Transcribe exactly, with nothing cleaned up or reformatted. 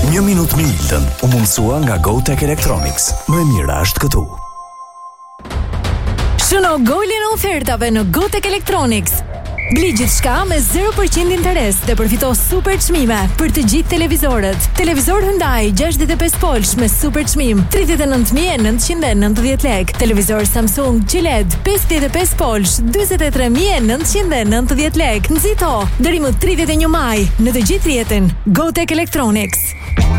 Një minutë me Iltën u mundsua nga GoTech Electronics. Më e mira është këtu. Shëno golin e ofertave në GoTech Electronics. Bli gjithçka me zero përqind interes dhe përfito super çmime për të gjithë televizorët. Televizor Hyundai gjashtëdhjetë e pesë polsh me super çmim tridhjetë e nëntë mijë e nëntëqind e nëntëdhjetë lekë. Televizor Samsung G L E D pesëdhjetë e pesë polsh dyzet e tre mijë e nëntëqind e nëntëdhjetë lekë. Nxito deri më tridhjetë e një maj në të gjithë rrjetin GoTech Electronics.